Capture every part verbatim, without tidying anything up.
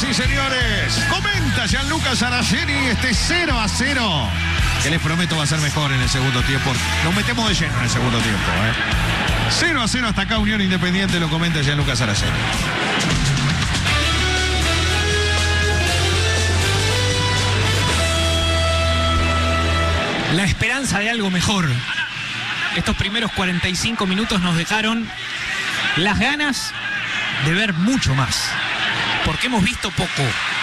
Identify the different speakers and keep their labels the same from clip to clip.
Speaker 1: y señores, comenta Gianluca Saraceni este cero a cero, que les prometo va a ser mejor en el segundo tiempo. Nos metemos de lleno en el segundo tiempo, ¿eh? cero a cero hasta acá, Unión Independiente, lo comenta Gianluca Saraceni.
Speaker 2: La esperanza de algo mejor. Estos primeros cuarenta y cinco minutos nos dejaron las ganas de ver mucho más, porque hemos visto poco.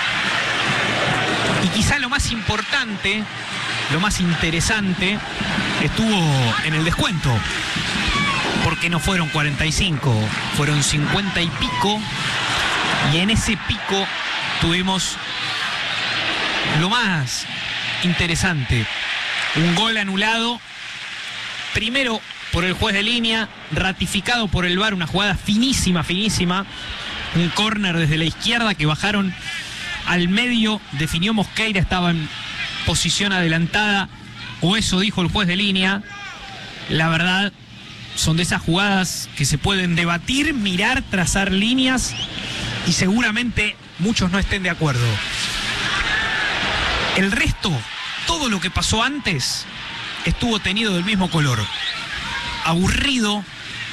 Speaker 2: Y quizá lo más importante, lo más interesante, estuvo en el descuento, porque no fueron cuarenta y cinco, fueron cincuenta y pico, y en ese pico tuvimos lo más interesante. Un gol anulado, primero por el juez de línea, ratificado por el V A R, una jugada finísima, finísima. Un córner desde la izquierda que bajaron al medio, definió Mosqueira, estaba en posición adelantada, o eso dijo el juez de línea. La verdad, son de esas jugadas que se pueden debatir, mirar, trazar líneas, y seguramente muchos no estén de acuerdo. El resto, todo lo que pasó antes estuvo tenido del mismo color. Aburrido,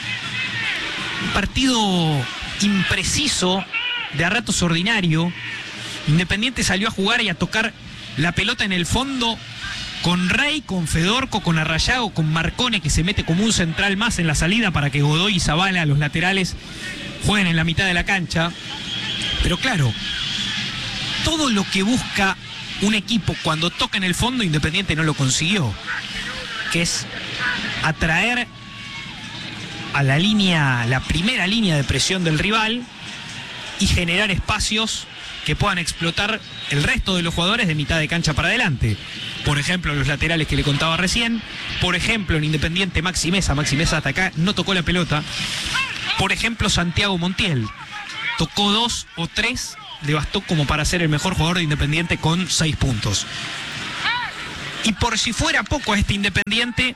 Speaker 2: partido impreciso, de a ratos ordinario. Independiente salió a jugar y a tocar la pelota en el fondo con Rey, con Fedorco, con Arrayago, con Marcone, que se mete como un central más en la salida para que Godoy y Zabala, los laterales, jueguen en la mitad de la cancha. Pero claro, todo lo que busca un equipo cuando toca en el fondo, Independiente no lo consiguió, que es atraer a la línea, la primera línea de presión del rival y generar espacios que puedan explotar el resto de los jugadores de mitad de cancha para adelante. Por ejemplo, los laterales que le contaba recién. Por ejemplo, en Independiente, Maxi Meza. Maxi Meza hasta acá no tocó la pelota. Por ejemplo, Santiago Montiel. Tocó dos o tres, le bastó como para ser el mejor jugador de Independiente con seis puntos. Y por si fuera poco a este Independiente,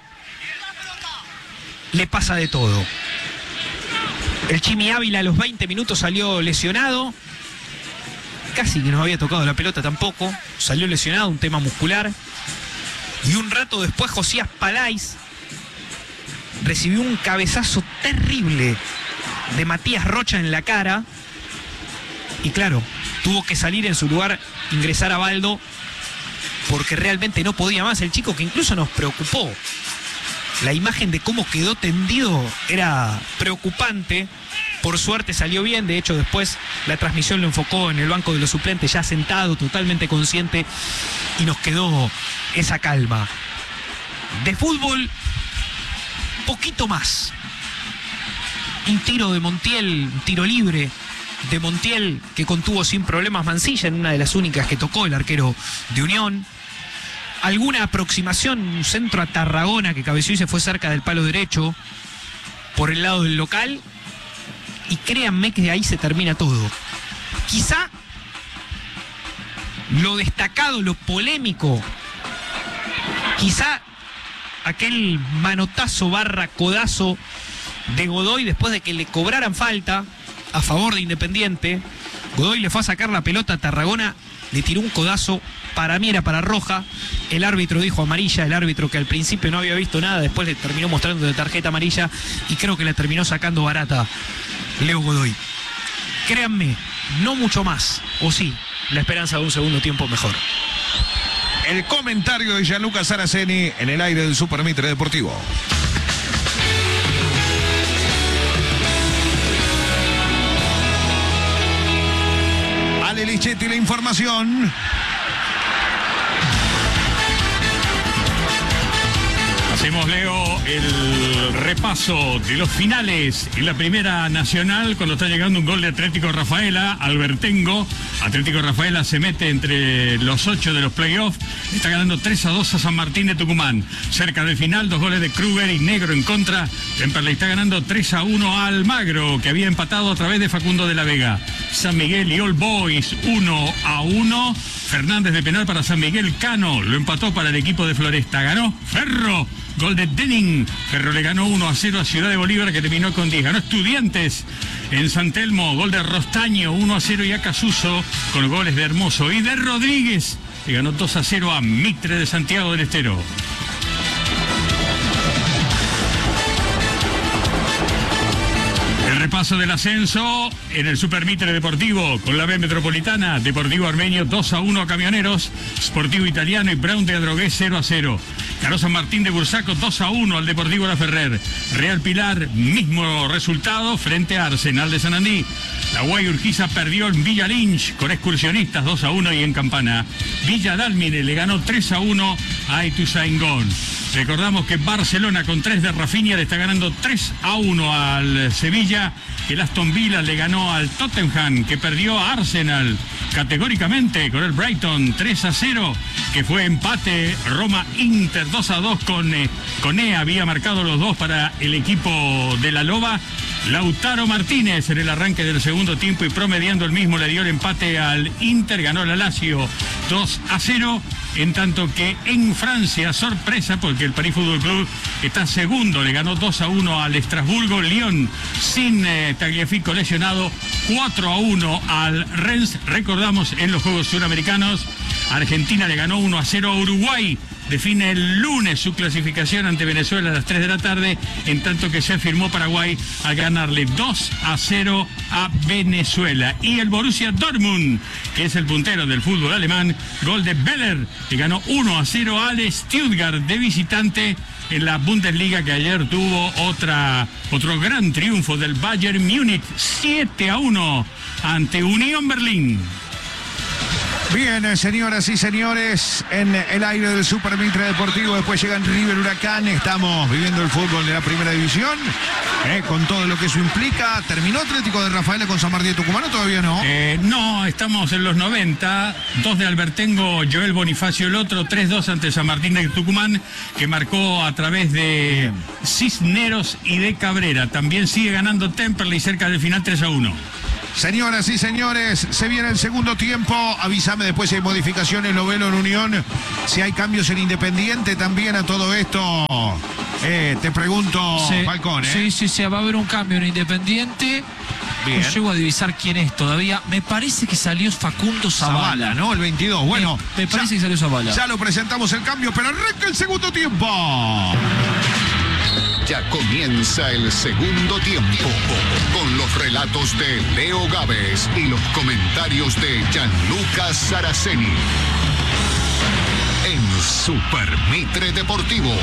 Speaker 2: le pasa de todo. El Chimi Ávila a los veinte minutos salió lesionado. Casi que no había tocado la pelota tampoco. Salió lesionado, un tema muscular. Y un rato después Josías Palais recibió un cabezazo terrible de Matías Rocha en la cara. Y claro, tuvo que salir en su lugar, ingresar a Baldo, porque realmente no podía más. El chico que incluso nos preocupó. La imagen de cómo quedó tendido era preocupante. Por suerte salió bien. De hecho, después la transmisión lo enfocó en el banco de los suplentes, ya sentado, totalmente consciente, y nos quedó esa calma. De fútbol, poquito más. Un tiro de Montiel, un tiro libre de Montiel que contuvo sin problemas Mancilla, en una de las únicas que tocó el arquero de Unión. Alguna aproximación, un centro a Tarragona que cabeció y se fue cerca del palo derecho por el lado del local. Y créanme que ahí se termina todo. Quizá lo destacado, lo polémico, quizá aquel manotazo barra codazo de Godoy después de que le cobraran falta a favor de Independiente. Godoy le fue a sacar la pelota a Tarragona, le tiró un codazo, para mí era para roja. El árbitro dijo amarilla, el árbitro que al principio no había visto nada, después le terminó mostrando de tarjeta amarilla y creo que le terminó sacando barata Leo Godoy. Créanme, no mucho más, o sí, la esperanza de un segundo tiempo mejor.
Speaker 1: El comentario de Gianluca Saraceni en el aire del Super Mitre Deportivo. Ale Lichetti, la información.
Speaker 3: Hacemos, Leo, el repaso de los finales en la Primera Nacional, cuando está llegando un gol de Atlético Rafaela, Albertengo. Atlético Rafaela se mete entre los ocho de los playoffs, está ganando tres a dos a San Martín de Tucumán. Cerca del final, dos goles de Kruger y Negro en contra. Temperley está ganando tres a uno a Almagro, que había empatado a través de Facundo de la Vega. San Miguel y All Boys uno a uno. Fernández de penal para San Miguel. Cano lo empató para el equipo de Floresta. Ganó Ferro. Gol de Denning. Ferro le ganó uno a cero a Ciudad de Bolívar, que terminó con diez. Ganó Estudiantes En San Telmo, gol de Rostaño, uno a cero y a Casuso, con goles de Hermoso y de Rodríguez, que ganó dos a cero a Mitre de Santiago del Estero. El repaso del ascenso en el Super Mitre Deportivo con la B Metropolitana. Deportivo Armenio dos a uno a Camioneros. Sportivo Italiano y Brown de Adrogués cero a cero. Caro San Martín de Bursaco dos a uno al Deportivo La Ferrer. Real Pilar, mismo resultado frente a Arsenal de Sanandí. La Guay Urquiza perdió en Villa Lynch con Excursionistas dos a uno y en Campana. Villa Dálmine le ganó tres a uno a Ituzaingón. Recordamos que Barcelona con tres de Rafinha le está ganando tres a uno al Sevilla, que el Aston Villa le ganó al Tottenham, que perdió a Arsenal categóricamente con el Brighton tres a cero, que fue empate. Roma Inter dos a dos con eh, Conea había marcado los dos para el equipo de la Loba. Lautaro Martínez en el arranque del segundo tiempo y promediando el mismo le dio el empate al Inter, ganó la Lazio dos a cero. En tanto que en Francia, sorpresa, porque el Paris Fútbol Club está segundo, le ganó dos a uno al Estrasburgo. Lyon, sin eh, Tagliafico lesionado, cuatro a uno al Rennes. Recordamos, en los Juegos Suramericanos, Argentina le ganó uno a cero a Uruguay. Define el lunes su clasificación ante Venezuela a las tres de la tarde, en tanto que se firmó Paraguay al ganarle dos a cero a Venezuela. Y el Borussia Dortmund, que es el puntero del fútbol alemán, gol de Beller, que ganó uno a cero al Stuttgart de visitante en la Bundesliga, que ayer tuvo otra, otro gran triunfo del Bayern Múnich, siete a uno ante Unión Berlín.
Speaker 1: Bien, señoras y señores, en el aire del Super Mitre Deportivo, después llegan River Huracán, estamos viviendo el fútbol de la primera división, eh, con todo lo que eso implica. ¿Terminó Atlético de Rafaela con San Martín de Tucumán o todavía no?
Speaker 3: Eh, no, estamos en los noventa, dos de Albertengo, Joel Bonifacio el otro, tres dos ante San Martín de Tucumán, que marcó a través de Bien. Cisneros y de Cabrera. También sigue ganando Temperley cerca del final tres a uno.
Speaker 1: Señoras y señores, se viene el segundo tiempo. Avísame después si hay modificaciones, lo velo en Unión. Si hay cambios en Independiente también a todo esto. Eh, te pregunto,
Speaker 4: sí,
Speaker 1: Falcón, ¿eh?
Speaker 4: Sí, sí, sí, va a haber un cambio en Independiente.
Speaker 1: Bien.
Speaker 4: No llego a divisar quién es todavía. Me parece que salió Facundo Zavala.
Speaker 1: Zavala, ¿no? El veintidós. Bueno,
Speaker 4: me, me parece
Speaker 1: ya,
Speaker 4: que salió Zavala.
Speaker 1: Ya lo presentamos el cambio, pero arranca el segundo tiempo.
Speaker 5: Ya comienza el segundo tiempo con los relatos de Leo Gávez y los comentarios de Gianluca Saraceni en Super Mitre Deportivo.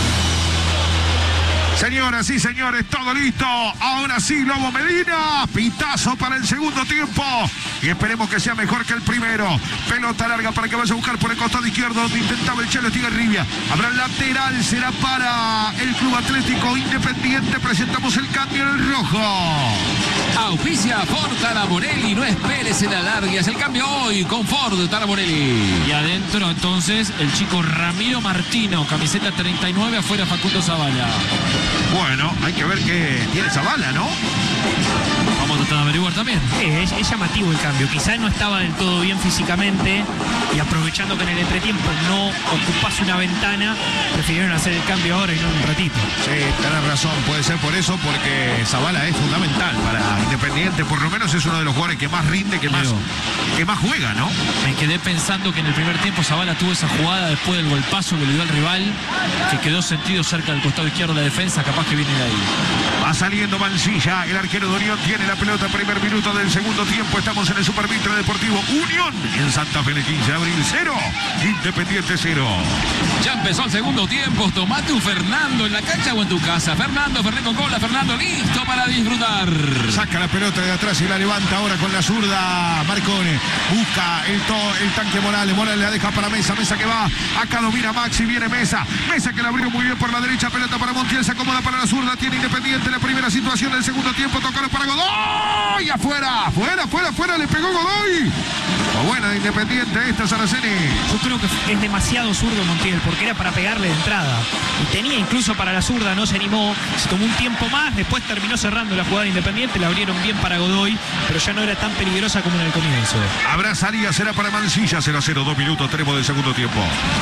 Speaker 1: Señoras y señores, todo listo. Ahora sí, Lobo Medina. Pitazo para el segundo tiempo. Y esperemos que sea mejor que el primero. Pelota larga para que vaya a buscar por el costado izquierdo, donde intentaba el Chelo Estigarribia. Habrá lateral, será para el Club Atlético Independiente. Presentamos el cambio en el rojo.
Speaker 6: Auspicia Ford Talamorelli. No esperes en alargues. El cambio hoy con Ford Talamorelli.
Speaker 4: Y adentro, entonces, el chico Ramiro Martino. Camiseta treinta y nueve, afuera Facundo Zavala.
Speaker 1: Bueno, hay que ver qué tiene Zavala, ¿no?
Speaker 4: Vamos a tratar de averiguar también.
Speaker 2: Es, es llamativo el cambio. Quizás no estaba del todo bien físicamente y aprovechando que en el entretiempo no ocupase una ventana, prefirieron hacer el cambio ahora y no en un ratito.
Speaker 1: Sí, tenés razón. Puede ser por eso, porque Zavala es fundamental para Independiente. Por lo menos es uno de los jugadores que más rinde, que más, que más juega, ¿no?
Speaker 4: Me quedé pensando que en el primer tiempo Zavala tuvo esa jugada después del golpazo que le dio al rival, que quedó sentido cerca del costado izquierdo de la defensa. Capaz que viene de ahí.
Speaker 1: Va saliendo Mancilla, el arquero de Unión tiene la pelota, primer minuto del segundo tiempo. Estamos en el Super Mitre Deportivo. Unión en Santa Fe, el quince de abril, cero. Independiente, cero.
Speaker 6: Ya empezó el segundo tiempo. Tomate un Fernando en la cancha o en tu casa. Fernando, Ferné con cola. Fernando listo para disfrutar.
Speaker 1: Saca la pelota de atrás y la levanta ahora con la zurda. Marcone busca el, to, el tanque Morales. Morales la deja para Mesa. Mesa que va. Acá domina Maxi. Viene Mesa. Mesa que la abrió muy bien por la derecha. Pelota para Montiel. Se acomoda para la zurda. Tiene Independiente la primera situación del segundo tiempo. Tocaron para Godoy. Afuera. Afuera, afuera, afuera. Le pegó Godoy. Oh, buena de Independiente esta, Saraceni.
Speaker 2: Yo creo que es demasiado zurdo Montiel, porque era para pegarle de entrada. Y tenía incluso para la zurda, no se animó. Se tomó un tiempo más. Después terminó cerrando la jugada de Independiente. La abrieron bien para Godoy, pero ya no era tan peligrosa como en el comienzo.
Speaker 1: Habrá salida, será para Mancilla. cero a cero, dos minutos, tenemos del segundo tiempo.
Speaker 6: Dos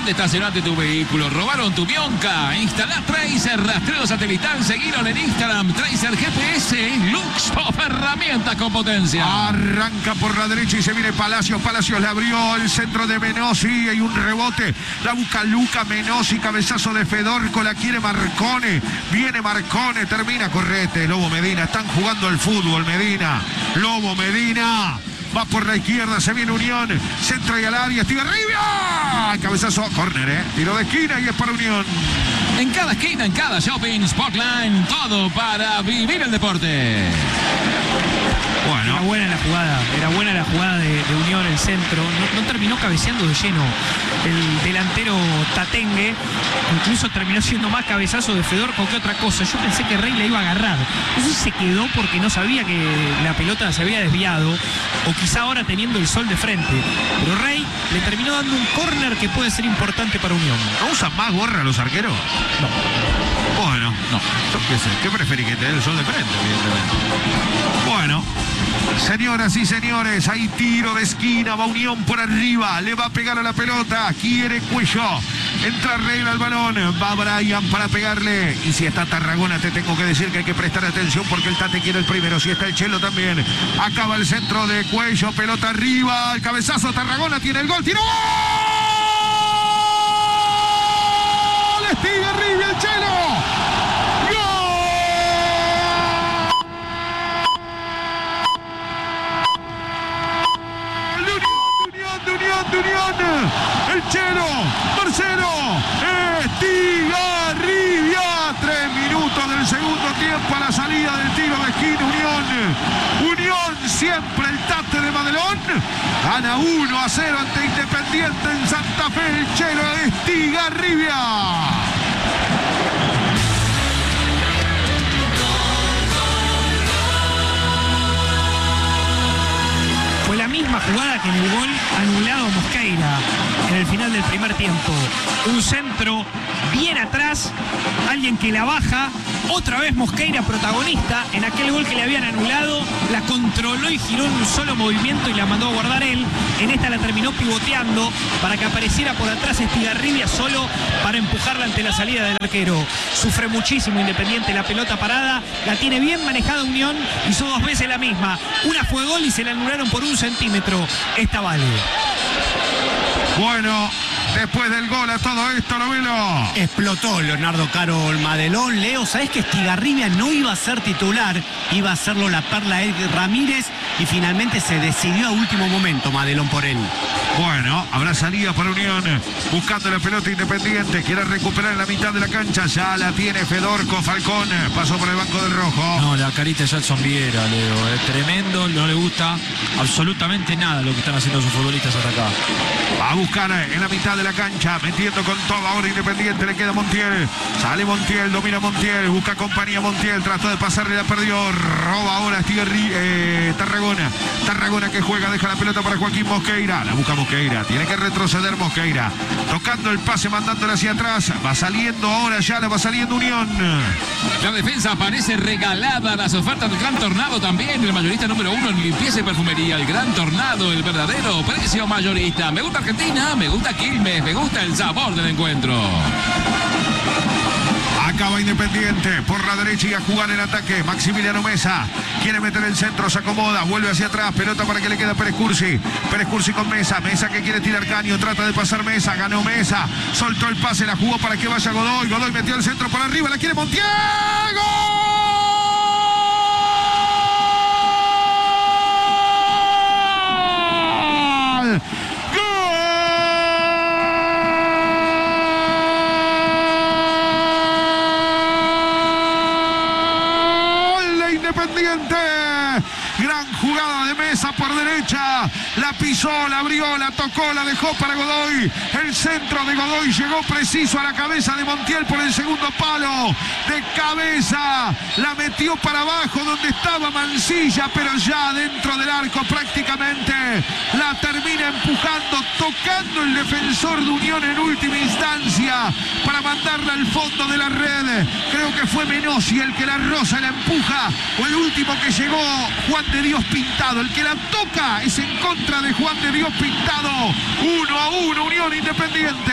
Speaker 6: ¿Dónde estacionaste tu vehículo? ¿Robaron tu Bionca? Instalá Tracer, rastreo satelital, seguilo en Instagram, Tracer G P S, Luxpop, herramientas con potencia.
Speaker 1: Arranca por la derecha y se viene Palacios. Palacios le abrió el centro de Menossi. Hay un rebote. La busca Luca Menossi. Cabezazo de Fedorco. La quiere Marcone. Viene Marcone. Termina Correte. Lobo Medina. Están jugando el fútbol. Medina. Lobo Medina. Va por la izquierda, se viene Unión, centro y al área, Estigarribia. Cabezazo, córner, ¿eh? Tiro de esquina y es para Unión.
Speaker 6: En cada esquina, en cada shopping, Spotline, todo para vivir el deporte.
Speaker 2: Era
Speaker 1: Bueno,
Speaker 2: buena la jugada, era buena la jugada de, de Unión, el centro. No, no terminó cabeceando de lleno el delantero Tatengue. Incluso terminó siendo más cabezazo de Fedorco que otra cosa. Yo pensé que Rey la iba a agarrar. No sé si se quedó porque no sabía que la pelota se había desviado, o quizá ahora teniendo el sol de frente. Pero Rey le terminó dando un córner que puede ser importante para Unión.
Speaker 1: ¿no usan más gorra los arqueros?
Speaker 2: No.
Speaker 1: Bueno, no. Yo qué sé, ¿qué preferís que te dé el sol de frente, evidentemente? Bueno. Señoras y señores, hay tiro de esquina, va Unión por arriba, le va a pegar a la pelota, quiere Cuello, entra Reina al balón, va Brian para pegarle, y si está Tarragona te tengo que decir que hay que prestar atención porque el Tate quiere el primero, si está el Chelo también, acaba el centro de Cuello, pelota arriba, el cabezazo, Tarragona tiene el gol, tiró, ¡gol! Estigarribia el Chelo. De Unión, el Chelo, Marcelo, Estigarribia, tres minutos del segundo tiempo a la salida del tiro de esquina, Unión, Unión siempre el Tate de Madelón, gana uno a cero ante Independiente en Santa Fe, el Chelo Estigarribia.
Speaker 2: Fue la misma jugada que en el gol anulado Mosqueira en el final del primer tiempo. Un centro bien atrás, alguien que la baja, otra vez Mosqueira protagonista en aquel gol que le habían anulado, la controló y giró en un solo movimiento y la mandó a guardar él. En esta la terminó pivoteando para que apareciera por atrás Estigarribia solo para empujarla ante la salida del arquero. Sufre muchísimo Independiente la pelota parada, la tiene bien manejada Unión, hizo dos veces la misma. Una fue gol y se la anularon por un centímetro. Esta vale.
Speaker 1: Bueno, después del gol a todo esto, lo velo.
Speaker 7: Explotó Leonardo Caro el Madelón. Leo, ¿sabés que Estigarribia no iba a ser titular? Iba a hacerlo la Perla Edgar Ramírez y finalmente se decidió a último momento Madelón por él.
Speaker 1: Bueno, habrá salida para Unión, buscando la pelota Independiente, quiere recuperar en la mitad de la cancha, ya la tiene Fedorco, Falcón, pasó por el banco del rojo.
Speaker 4: No, la carita de Gelson Viera, Leo, es tremendo, no le gusta absolutamente nada lo que están haciendo sus futbolistas hasta acá.
Speaker 1: Va a buscar en la mitad de la cancha, metiendo con todo ahora Independiente, le queda Montiel, sale Montiel, domina Montiel, busca compañía Montiel, trató de pasarle, la perdió, roba ahora Estigarri, eh, Tarragona, Tarragona que juega, deja la pelota para Joaquín Mosqueira, la busca Mosqueira, tiene que retroceder Mosqueira, tocando el pase, mandándole hacia atrás, va saliendo ahora ya, le va saliendo Unión.
Speaker 6: La defensa parece regalada, las ofertas del Gran Tornado también, el mayorista número uno en limpieza y perfumería, el Gran Tornado, el verdadero precio mayorista. Me gusta Argentina, me gusta Quilmes, me gusta el sabor del encuentro.
Speaker 1: Acaba Independiente por la derecha y a jugar el ataque. Maximiliano Mesa quiere meter el centro, se acomoda, vuelve hacia atrás, pelota para que le quede a Pérez Cursi. Pérez Cursi con Mesa, Mesa que quiere tirar caño, trata de pasar Mesa, ganó Mesa, soltó el pase, la jugó para que vaya Godoy, Godoy metió el centro para arriba, la quiere Montiel, ¡gol! Independiente, gran jugada de Mesa por derecha, la pisó, la abrió, la tocó, la dejó para Godoy, el centro de Godoy llegó preciso a la cabeza de Montiel por el segundo palo, de cabeza, la metió para abajo donde estaba Mancilla, pero ya dentro del arco prácticamente, la termina empujando, tocando el defensor de Unión en última instancia, para mandarla al fondo de la red, creo que fue Menossi el que la roza, la empuja, o el último que llegó, Juan de Dios Pinto. Pintado. El que la toca es en contra de Juan de Dios Pintado. Uno a uno, Unión Independiente.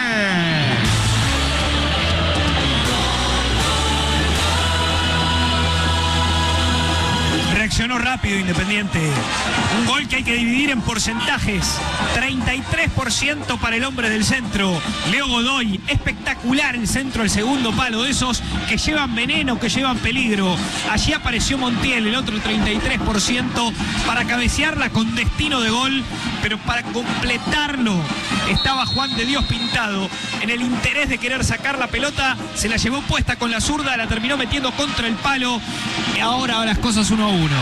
Speaker 2: Reaccionó rápido Independiente. Un gol que hay que dividir en porcentajes. treinta y tres por ciento para el hombre del centro, Leo Godoy. Espectacular el centro, el segundo palo, de esos que llevan veneno, que llevan peligro. Allí apareció Montiel, el otro treinta y tres por ciento, para cabecearla con destino de gol. Pero para completarlo estaba Juan de Dios Pintado. En el interés de querer sacar la pelota, se la llevó puesta con la zurda, la terminó metiendo contra el palo. Y ahora las cosas uno a uno.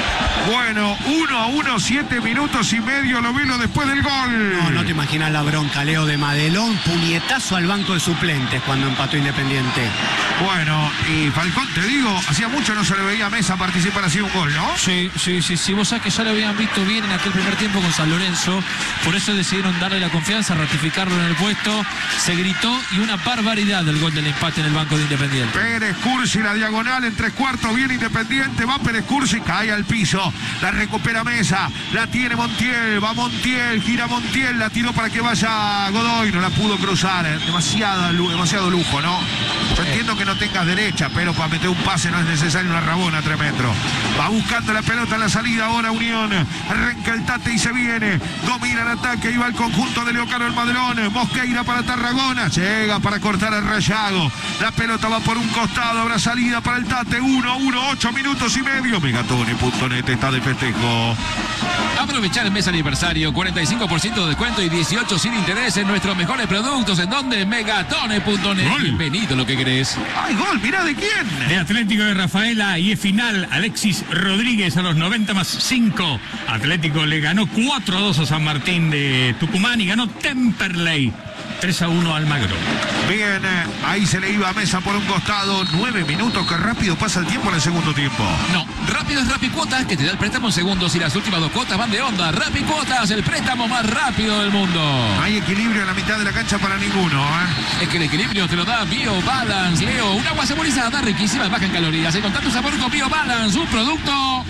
Speaker 1: Bueno, uno a uno, siete minutos y medio, lo vino después del gol.
Speaker 7: No, no te imaginas la bronca, Leo, de Madelón. Puñetazo al banco de suplentes cuando empató Independiente.
Speaker 1: Bueno, y Falcón, te digo, hacía mucho no se le veía a Mesa participar así un gol, ¿no?
Speaker 4: Sí, sí, sí, sí. Vos sabés que ya lo habían visto bien en aquel primer tiempo con San Lorenzo. Por eso decidieron darle la confianza, ratificarlo en el puesto. Se gritó y una barbaridad del gol del empate en el banco de Independiente.
Speaker 1: Pérez Cursi, la diagonal en tres cuartos, bien Independiente. Va Pérez Cursi, cae al piso. La recupera Mesa, la tiene Montiel. Va Montiel, gira Montiel, la tiró para que vaya Godoy. No la pudo cruzar. ¿eh? Demasiado, demasiado lujo, ¿no? Yo entiendo que no tengas derecha, pero para meter un pase no es necesario una rabona tremendo. Va buscando la pelota en la salida ahora Unión. Arranca el Tate y se viene. Domina el ataque y va el conjunto de Leocaro el Madrón. Mosqueira para Tarragona. Llega para cortar al Rayago. La pelota va por un costado. Habrá salida para el Tate. uno a uno, ocho minutos y medio. Megatone punto net está de festejo.
Speaker 6: Aprovechar el mes aniversario, cuarenta y cinco por ciento de descuento y dieciocho sin interés en nuestros mejores productos. ¿En donde? Megatone punto net. Bienvenido lo que querés.
Speaker 1: ¡Ay, gol! ¡Mirá de quién!
Speaker 3: De Atlético de Rafaela y es final. Alexis Rodríguez a los noventa más cinco. Atlético le ganó cuatro a dos a San Martín de Tucumán y ganó Temperley tres a uno a Almagro.
Speaker 1: Bien, eh, ahí se le iba a Mesa por un costado. Nueve minutos, que rápido pasa el tiempo en el segundo tiempo.
Speaker 6: No, rápido es Rapicuotas, que te da el préstamo en segundos y las últimas dos cuotas van de onda. Rapicuotas, el préstamo más rápido del mundo.
Speaker 1: No hay equilibrio en la mitad de la cancha para ninguno, ¿eh?
Speaker 6: Es que el equilibrio te lo da BioBalance, Leo. Un agua saborizada, riquísima, baja en calorías. Encontrá tu sabor con BioBalance, un producto...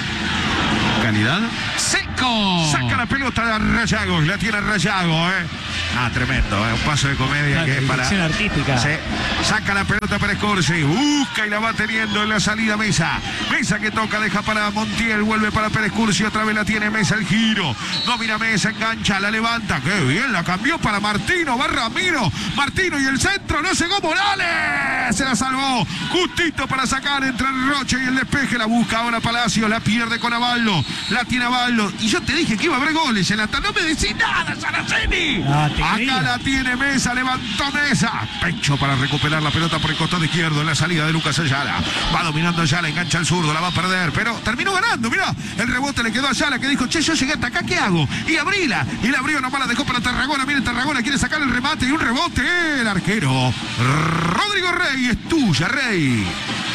Speaker 1: ¿Calidad?
Speaker 6: ¡Seco!
Speaker 1: Saca la pelota de Rayago, la tiene Rayago, ¿eh? Ah, tremendo, ¿eh? Un paso de comedia
Speaker 2: Una
Speaker 1: que es para...
Speaker 2: artística.
Speaker 1: Sí. Saca la pelota para Scorsi, busca y la va teniendo en la salida Mesa. Mesa que toca, deja para Montiel, vuelve para Pérez Cursi, otra vez la tiene Mesa, el giro. Domina Mesa, engancha, la levanta. ¡Qué bien! La cambió para Martino, va Ramiro. Martino y el centro, no llegó Morales. Se la salvó. Justito para sacar entre el Roche y el despeje. La busca ahora Palacio, la pierde con Avaldo. La tiene Avaldo. Y yo te dije que iba a haber goles en la... No me decís nada, Saraceni.
Speaker 2: Ah,
Speaker 1: Acá la tiene Mesa, levantó Mesa. Pecho para recuperar la pelota por el costado izquierdo en la salida de Lucas Ayala. Va dominando Ayala, engancha al zurdo, la va a perder, pero terminó ganando. Mirá, el rebote le quedó a Ayala, que dijo, che, yo llegué hasta acá, ¿qué hago? Y abrila. Y la abrió, nomás la dejó para Tarragona. Mire, Tarragona quiere sacar el remate y un rebote. El arquero Rodrigo Rey, es tuya, Rey.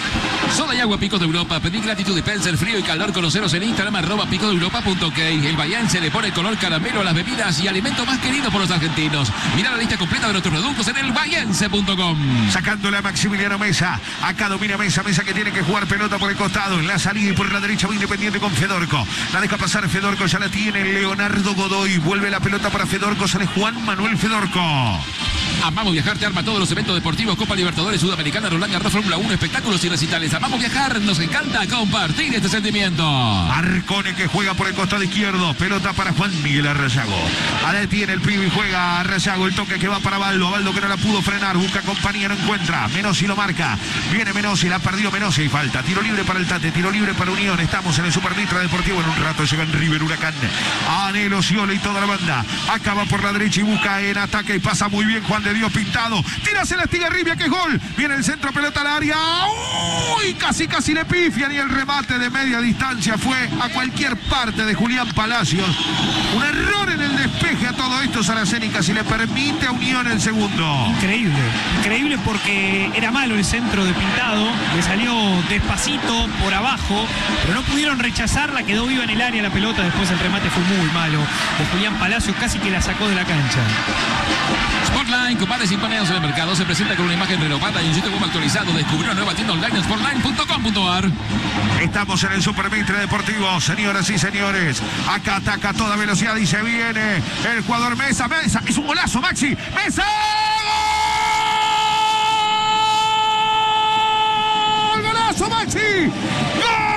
Speaker 6: Soda y agua Pico de Europa. Pedí gratitud de Pelser, frío y calor. Conoceros en Instagram, arroba pico de europa punto ok. El Bahiense le pone color caramelo a las bebidas y alimento más querido por los argentinos. Mirá la lista completa de nuestros productos en el bahiense punto com.
Speaker 1: Sacándole a Maximiliano Mesa. Acá domina Mesa. Mesa que tiene que jugar pelota por el costado. En la salida y por la derecha va Independiente con Fedorco. La deja pasar Fedorco. Ya la tiene Leonardo Godoy. Vuelve la pelota para Fedorco. Sale Juan Manuel Fedorco.
Speaker 6: Amamos Viajar te arma todos los eventos deportivos, Copa Libertadores, Sudamericana, Roland Garros, Fórmula uno, espectáculos y recitales. Amamos Viajar, nos encanta compartir este sentimiento.
Speaker 1: Arcone que juega por el costado izquierdo, pelota para Juan Miguel Arrayago. Ahora tiene el pibe y juega Arrayago, el toque que va para Baldo, Baldo que no la pudo frenar, busca compañía, no encuentra, Menossi lo marca, viene Menossi, la perdió Menossi y falta, tiro libre para el Tate, tiro libre para Unión, estamos en el Supermitra Deportivo, en un rato llegan River, Huracán, Anelo, Scioli y toda la banda, acaba por la derecha y busca en ataque y pasa muy bien Juan de Dios Pintado, tírase la Estigarribia que es gol, viene el centro, pelota al área, uy, casi casi le pifian y el remate de media distancia fue a cualquier parte de Julián Palacios, un error en el despeje a todo esto. Saraceni casi le permite a Unión el segundo.
Speaker 2: Increíble, increíble porque era malo el centro de Pintado, le salió despacito por abajo, pero no pudieron rechazarla, quedó viva en el área la pelota, después el remate fue muy malo de Julián Palacios, casi que la sacó de la cancha.
Speaker 6: Sportline, cinco pares y paneos en el mercado. Se presenta con una imagen renovada y un sitio web actualizado. Descubrió una nueva tienda online, sportline punto com punto a r.
Speaker 1: Estamos en el Supermitre Deportivo, señoras y señores. Acá ataca a toda velocidad y se viene el jugador Mesa. Mesa, es un golazo, Maxi. Mesa. ¡Gol! ¡Golazo, Maxi! ¡Gol!